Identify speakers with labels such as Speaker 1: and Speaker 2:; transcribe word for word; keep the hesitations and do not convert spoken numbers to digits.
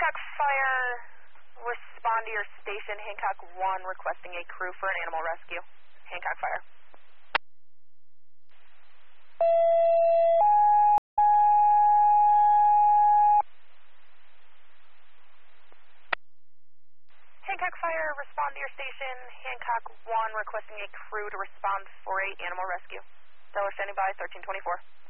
Speaker 1: Hancock Fire, respond to your station. Hancock one requesting a crew for an animal rescue. Hancock Fire. Hancock Fire, respond to your station. Hancock one requesting a crew to respond for a animal rescue. Stellar standing by, thirteen twenty-four.